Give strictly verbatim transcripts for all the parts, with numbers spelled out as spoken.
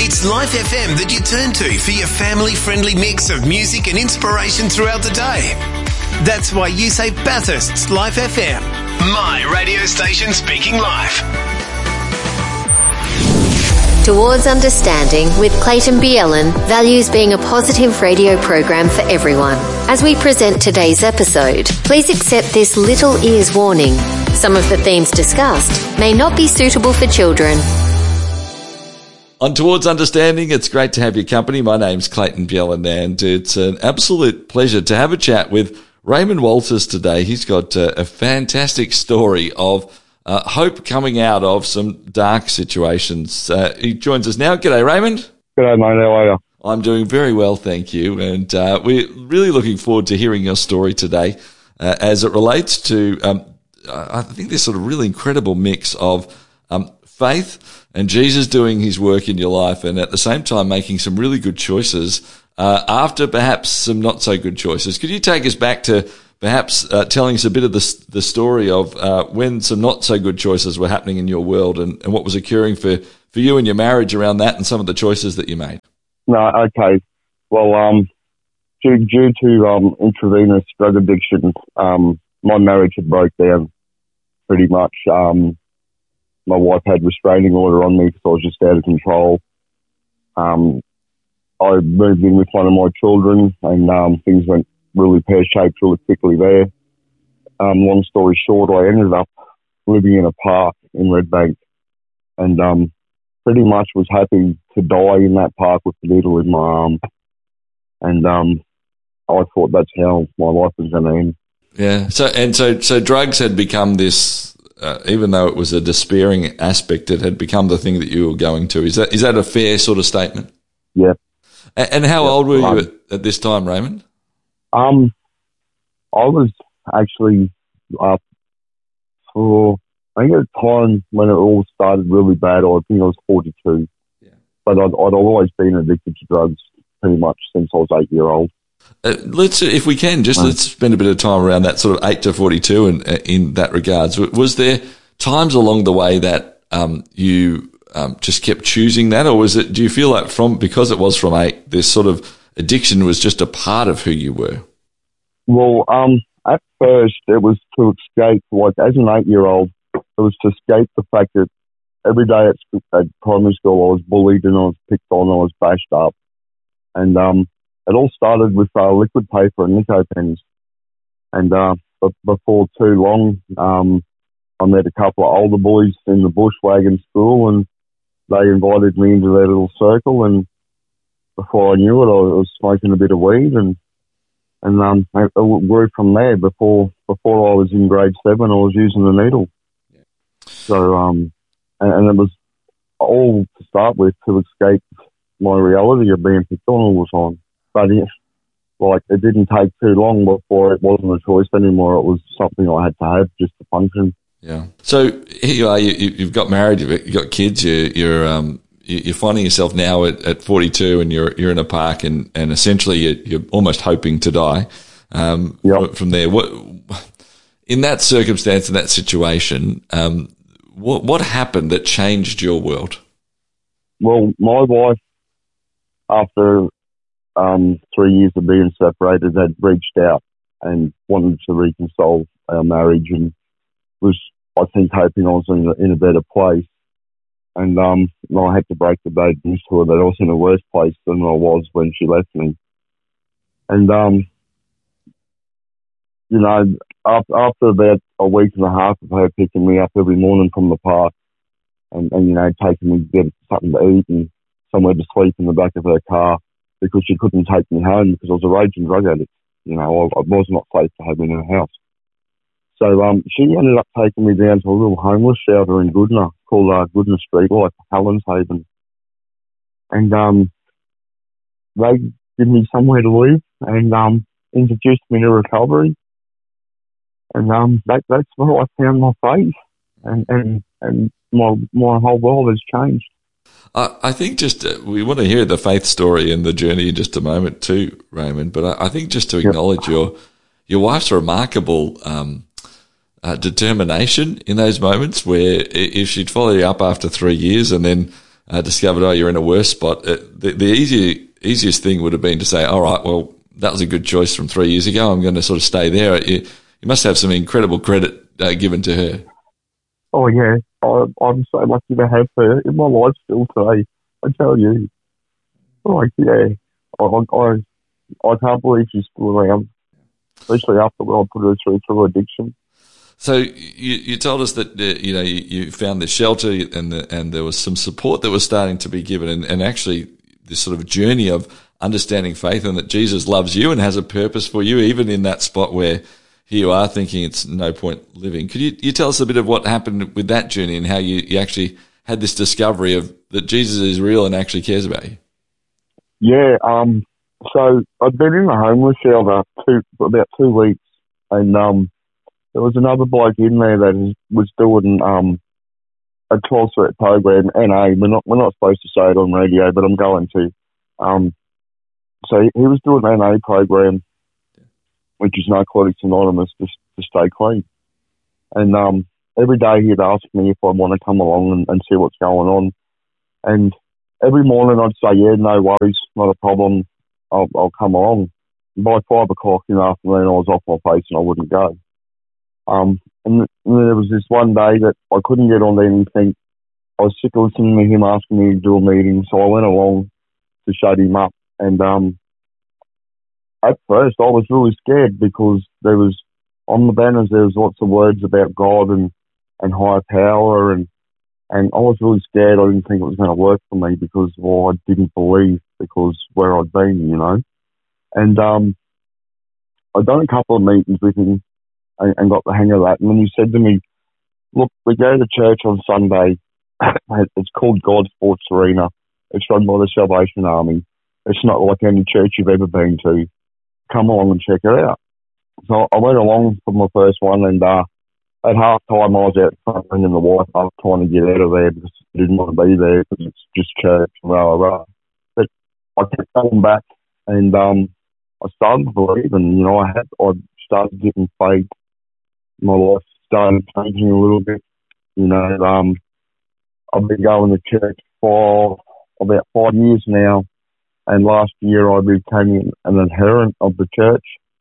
It's Life F M that you turn to for your family-friendly mix of music and inspiration throughout the day. That's why you say Bathurst's Life F M. My radio station speaking life. Towards Understanding with Clayton Bielen values being a positive radio program for everyone. As we present today's episode, please accept this little ears warning. Some of the themes discussed may not be suitable for children. On Towards Understanding, it's great to have your company. My name's Clayton Bielen, and it's an absolute pleasure to have a chat with Raymond Walters today. He's got a, a fantastic story of Uh, hope coming out of some dark situations. Uh, he joins us now. G'day, Raymond. G'day, mate. How are you? I'm doing very well, thank you. And uh, we're really looking forward to hearing your story today uh, as it relates to, um, I think, this sort of really incredible mix of um, faith and Jesus doing his work in your life and at the same time making some really good choices uh, after perhaps some not so good choices. Could you take us back to perhaps uh, telling us a bit of the, the story of uh, when some not so good choices were happening in your world and, and what was occurring for, for you and your marriage around that and some of the choices that you made? No, okay. Well, um, due, due to um, intravenous drug addiction, um, my marriage had broke down pretty much. Um, my wife had restraining order on me because I was just out of control. Um, I moved in with one of my children and um, things went really pear-shaped really quickly there. Um, long story short, I ended up living in a park in Redbank and um, pretty much was happy to die in that park with the needle in my arm. And um, I thought that's how my life was going to end. Yeah. So and so, so drugs had become this, uh, even though it was a despairing aspect, it had become the thing that you were going to. Is that is that a fair sort of statement? Yeah. And, and how yeah. old were you um, at, at this time, Raymond? Um, I was actually uh, for I think at the time when it all started really bad, I think I was forty-two. Yeah. But I'd, I'd always been addicted to drugs pretty much since I was eight year old. Uh, let's, if we can, just let's spend a bit of time around that sort of eight to forty-two, and uh, in that regards, was there times along the way that um, you um, just kept choosing that, or was it? Do you feel like from because it was from eight, this sort of addiction was just a part of who you were? Well, um, at first it was to escape, like as an eight-year-old, it was to escape the fact that every day at, at primary school I was bullied and I was picked on, I was bashed up. And um, it all started with uh, liquid paper and Nico pens. And uh, but before too long, um, I met a couple of older boys in the Bushwagon school and they invited me into their little circle, and before I knew it, I was smoking a bit of weed, and and um, it grew from there. Before before I was in grade seven, I was using the needle. Yeah. So um, and, and it was all to start with to escape my reality of being picked on all the time. But it, like it didn't take too long before it wasn't a choice anymore. It was something I had to have just to function. Yeah. So here you are. You, you've got married. You've got kids. You, you're um. You're finding yourself now at, at forty-two, and you're you're in a park, and, and essentially you're, you're almost hoping to die. Um, yep. From there, what in that circumstance, in that situation, um, what what happened that changed your world? Well, my wife, after um, three years of being separated, had reached out and wanted to reconcile our marriage, and was, I think, hoping I was in a, in a better place. And um, I had to break the bad news to her that I was in a worse place than I was when she left me. And, um, you know, after, after about a week and a half of her picking me up every morning from the park and, and you know, taking me to get something to eat and somewhere to sleep in the back of her car because she couldn't take me home because I was a raging drug addict. You know, I, I was not safe to have in her house. So um, she ended up taking me down to a little homeless shelter in Goodna called uh, Goodna Street Life, Hallin's Haven. And um, they gave me somewhere to live and um, introduced me to recovery. And um, that, that's where I found my faith. And, and, and my my whole world has changed. I, I think just uh, we want to hear the faith story and the journey in just a moment too, Raymond. But I, I think just to acknowledge yep. your your wife's remarkable um, uh, determination in those moments where if she'd follow you up after three years and then uh, discovered, oh, you're in a worse spot, uh, the, the easy, easiest thing would have been to say, all right, well, that was a good choice from three years ago. I'm going to sort of stay there. You, you must have some incredible credit uh, given to her. Oh, yeah. I, I'm so lucky to have her in my life still today. I tell you. Like, yeah. I, I, I can't believe she's still around, especially after when I put her through through addiction. So you, you told us that uh, you know you, you found the shelter and the, and there was some support that was starting to be given, and, and actually this sort of journey of understanding faith and that Jesus loves you and has a purpose for you, even in that spot where here you are thinking it's no point living. Could you, you tell us a bit of what happened with that journey and how you, you actually had this discovery of that Jesus is real and actually cares about you? Yeah. Um. So I'd been in the homeless shelter two, for about two weeks, and um, there was another bloke in there that was doing um a twelve-step program. N A. We're not we're not supposed to say it on radio, but I'm going to. Um. So he was doing an N A program, which is Narcotics Anonymous, to, to stay clean. And um, every day he'd ask me if I want to come along and, and see what's going on. And every morning I'd say, yeah, no worries, not a problem. I'll, I'll come along. And by five o'clock in the afternoon, I was off my face and I wouldn't go. Um, and, th- and there was this one day that I couldn't get on to anything. I was sick of listening to him asking me to do a meeting, so I went along to shut him up. And um, at first, I was really scared because there was, on the banners, there was lots of words about God and, and higher power, and, and I was really scared. I didn't think it was going to work for me because, well, I didn't believe because where I'd been, you know. And um, I'd done a couple of meetings with him and, and got the hang of that. And then he said to me, look, we go to church on Sunday. It's called God Sports Arena. It's run by the Salvation Army. It's not like any church you've ever been to. Come along and check it out. So I went along for my first one, and uh, at half time I was out front ringing the wife up trying to get out of there because I didn't want to be there because it's just church and rah, rah, rah. But I kept coming back, and um, I started to believe, and, you know, I had, I started getting faith. My life started changing a little bit. You know, um, I've been going to church for about five years now. And last year I became an adherent of the church.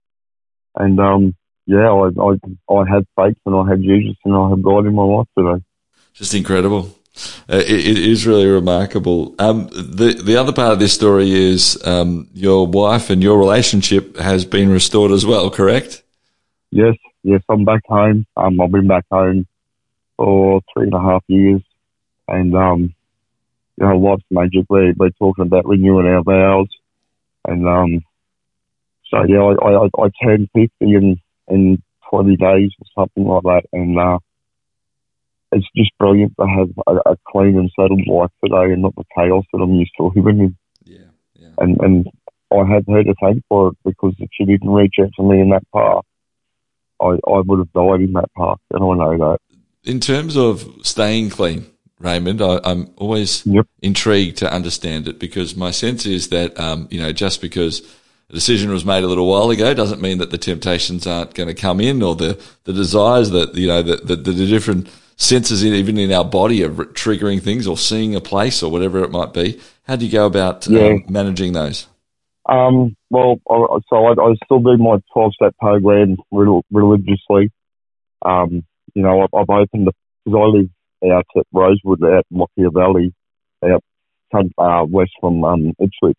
And, um, yeah, I, I, I had faith and I had Jesus and I have God in my life today. Just incredible. Uh, it, it is really remarkable. Um, the, the other part of this story is, um, your wife and your relationship has been restored as well, correct? Yes, yes, I'm back home. Um, I've been back home for three and a half years. And, um, you know, life's magic. We're, we're talking about renewing our vows. And um, so, yeah, I, I, I turned fifty in, in twenty days or something like that. And uh, it's just brilliant to have a, a clean and settled life today and not the chaos that I'm used to living in. Yeah, yeah. And, and I had her to thank for it because if she didn't reach out to me in that path, I, I would have died in that path. And I know that. In terms of staying clean, Raymond, I, I'm always yep. intrigued to understand it because my sense is that, um, you know, just because a decision was made a little while ago doesn't mean that the temptations aren't going to come in or the, the desires that, you know, the, the, the different senses in, even in our body of triggering things or seeing a place or whatever it might be. How do you go about yeah. um, managing those? Um, well, I, so I, I still do my twelve-step program religiously. Um, you know, I've, I've opened, because I live out at Rosewood, out in Lockyer Valley, out uh, west from um, Ipswich.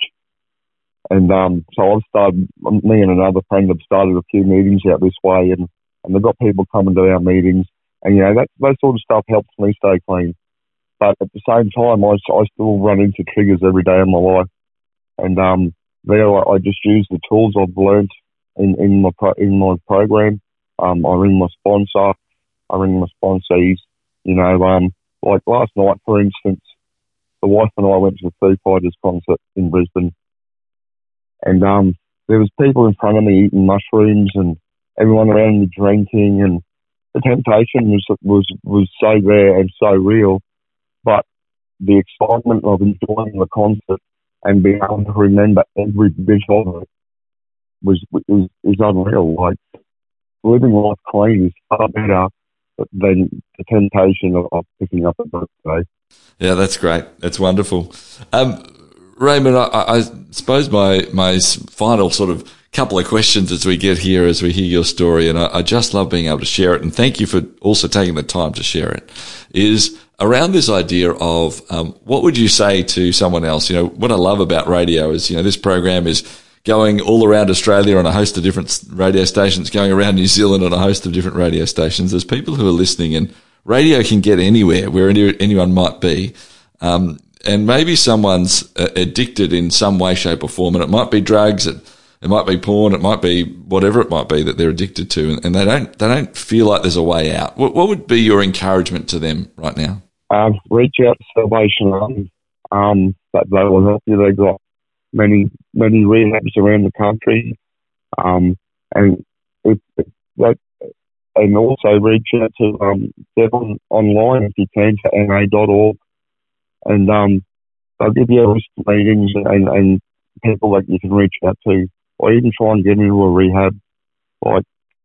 And um, so I've started, me and another friend have started a few meetings out this way, and, and they've got people coming to our meetings. And, you know, that, that sort of stuff helps me stay clean. But at the same time, I, I still run into triggers every day of my life. And um, there I, I just use the tools I've learned in, in, my, pro, in my program. Um, I ring my sponsor, I ring my sponsees. You know, um, like last night, for instance, the wife and I went to a Foo Fighters concert in Brisbane, and um, there was people in front of me eating mushrooms, and everyone around me drinking, and the temptation was was was so there and so real, but the excitement of enjoying the concert and being able to remember every bit of it was is, is unreal. Like, living life clean is far better than the temptation of, of picking up a book today. Yeah, that's great. That's wonderful. Um, Raymond, I, I suppose my, my final sort of couple of questions as we get here, as we hear your story, and I, I just love being able to share it, and thank you for also taking the time to share it, is around this idea of um, what would you say to someone else? You know, what I love about radio is, you know, this program is going all around Australia on a host of different radio stations, going around New Zealand on a host of different radio stations. There's people who are listening, and radio can get anywhere, where any, anyone might be. Um, and maybe someone's uh, addicted in some way, shape or form, and it might be drugs, it, it might be porn, it might be whatever it might be that they're addicted to, and, and they don't they don't feel like there's a way out. What, what would be your encouragement to them right now? Um, reach out to Salvation Army. Um, that they will help you. They've got many many rehabs around the country, um, and if, if that, and also reach out to um, Devon online if you can to N A dot org, and um, they'll give you a list of meetings and, and people that you can reach out to, or even try and get into a rehab. Like,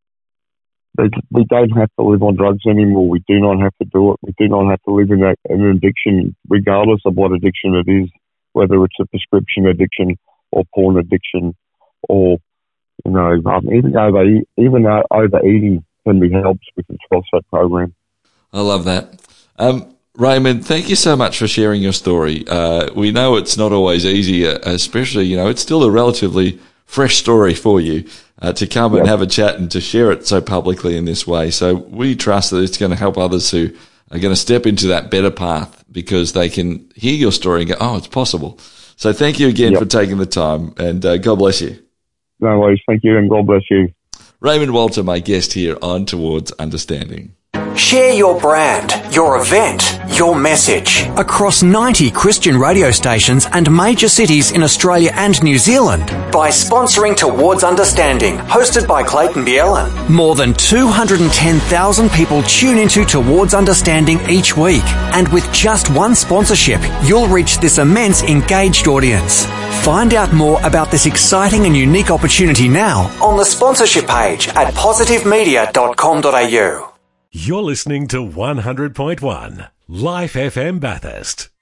they, we don't have to live on drugs anymore. We do not have to do it. We do not have to live in, that, in an addiction, regardless of what addiction it is, whether it's a prescription addiction or porn addiction, or you know, um, even over even uh, overeating can be helped with the twelve-step program. I love that. Um, Raymond, thank you so much for sharing your story. Uh, we know it's not always easy, uh, especially, you know, it's still a relatively fresh story for you uh, to come and yep. have a chat and to share it so publicly in this way. So we trust that it's going to help others who are going to step into that better path because they can hear your story and go, oh, it's possible. So thank you again yep. for taking the time, and uh, God bless you. No worries. Thank you, and God bless you. Raymond Walter, my guest here on Towards Understanding. Share your brand, your event, your message across ninety Christian radio stations and major cities in Australia and New Zealand by sponsoring Towards Understanding, hosted by Clayton Bielen. More than two hundred ten thousand people tune into Towards Understanding each week, and with just one sponsorship, you'll reach this immense engaged audience. Find out more about this exciting and unique opportunity now on the sponsorship page at positive media dot com dot a u. You're listening to one hundred point one Life F M Bathurst.